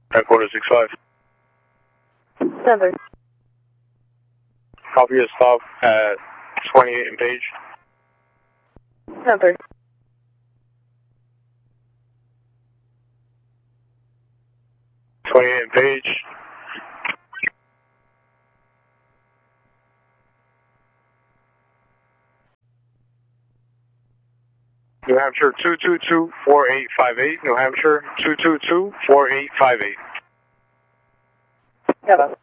Quarter 65. Number. Copy a stop at 28 and Page. Number. And Page. New Hampshire 222-4858. New Hampshire 222-4858. Hello.